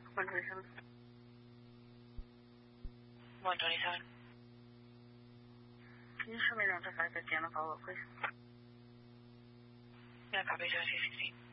Bueno, Isabel. Bueno, Isabel. Can you show me the other side again of all, please? Yeah, copy, 066.